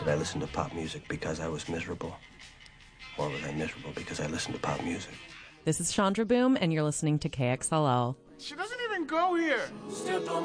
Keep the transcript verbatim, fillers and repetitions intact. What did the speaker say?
I listen to pop music because I was miserable? Or was I miserable because I listened to pop music? This is Chandra Boom, and you're listening to K X L L. She doesn't even go here.